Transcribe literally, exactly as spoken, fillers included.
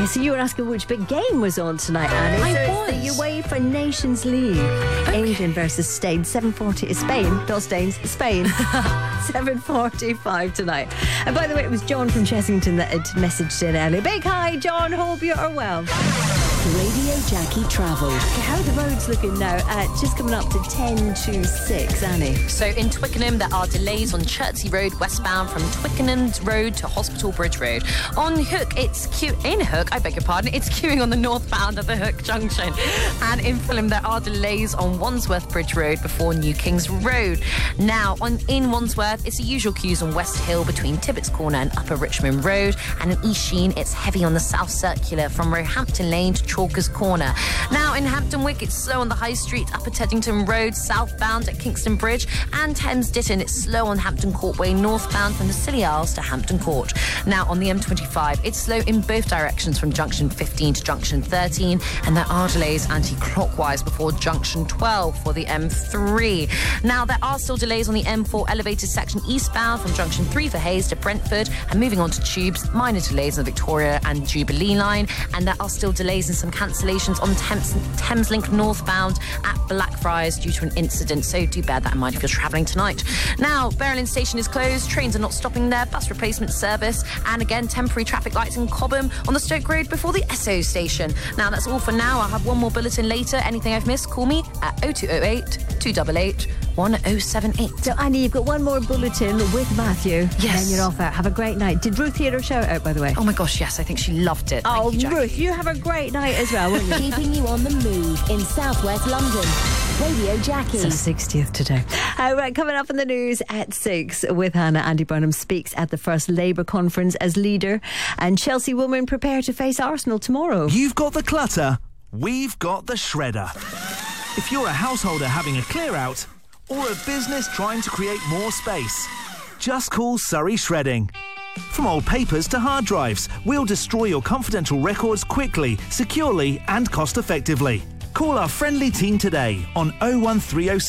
Okay, so you were asking which big game was on tonight, Annie. I so was. It's the UEFA Nations League. Okay. England versus Spain. seven forty is Spain. Not Staines, Spain. seven forty-five tonight. And by the way, it was John from Chessington that had messaged in earlier. Big hi, John. Hope you are well. Radio Jackie Travel. Okay, how are the roads looking now? Uh, just coming up to ten to six, Annie. So in Twickenham, there are delays on Chertsey Road westbound from Twickenham Road to Hospital Bridge Road. On Hook, it's queue in Hook, I beg your pardon, it's queuing on the northbound at the Hook Junction. And in Fulham, there are delays on Wandsworth Bridge Road before New Kings Road. Now, on in Wandsworth, it's the usual queues on West Hill between Tibbets Corner and Upper Richmond Road. And in East Sheen, it's heavy on the South Circular from Roehampton Lane to Chalkers Corner. Now, in Hampton Wick, it's slow on the High Street, Upper Teddington Road, southbound at Kingston Bridge. And Thames Ditton, it's slow on Hampton Court Way, northbound from the Scilly Isles to Hampton Court. Now, on the M twenty-five, it's slow in both directions from Junction fifteen to Junction thirteen. And there are delays anti-clockwise before Junction twelve for the M three. Now, there are still delays on the M four elevated section eastbound from Junction three for Hayes to Brentford. And moving on to tubes, minor delays on the Victoria and Jubilee line. And there are still delays and some cancellations on Thames, Thameslink northbound at Blackfriars due to an incident. So do bear that in mind if you're travelling tonight. Now, Berlin Station is closed. Trains are not stopping there. Bus replacement service. And again, temporary traffic lights in Cobham on the Stoke Road before the Esso station. Now, that's all for now. I'll have one more bulletin later. Anything I've missed, call me at oh two oh eight, two eight eight, one oh seven eight. So, Annie, you've got one more bulletin with Matthew. Yes. And then you're off out. Have a great night. Did Ruth hear her shout out, by the way? Oh my gosh, yes, I think she loved it. Thank Oh, you, Jackie. Ruth, you have a great night as well, won't you? Keeping you on the move in southwest London. Radio Jackie. It's her sixtieth today. Uh, right, coming up in the news at six with Hannah, Andy Burnham speaks at the first Labour conference as leader, and Chelsea women prepare to face Arsenal tomorrow. You've got the clutter, we've got the shredder. If you're a householder having a clear out or a business trying to create more space, just call Surrey Shredding. From old papers to hard drives, we'll destroy your confidential records quickly, securely and cost effectively. Call our friendly team today on oh one three oh